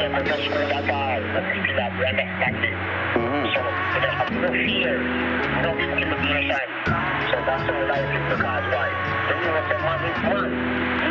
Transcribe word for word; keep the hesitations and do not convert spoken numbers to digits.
and we're just going to buy the people that we understanding. Mhm. So we don't have no fear, no intimidation. So that's all I think because why? When you want to have it one,